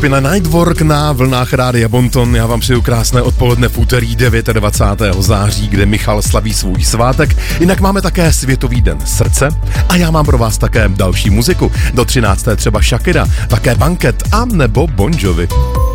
Skupina Nightwork na vlnách Rádia Bonton. Já vám přeju krásné odpoledne v úterý 29. září, kde Michal slaví svůj svátek. Jinak máme také Světový den srdce a já mám pro vás také další muziku. Do 13. třeba Shakira, také Banket a nebo Bon Jovi.